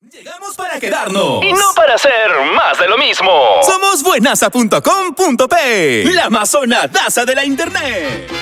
Llegamos para quedarnos. Y no para hacer más de lo mismo. Somos buenaza.com.p, la más sonadaza de la internet.